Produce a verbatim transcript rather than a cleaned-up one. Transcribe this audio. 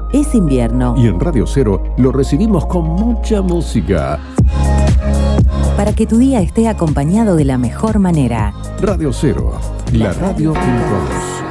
es invierno. Y en Radio Cero lo recibimos con mucha música. Para que tu día esté acompañado de la mejor manera. Radio Cero, la radio punto dos.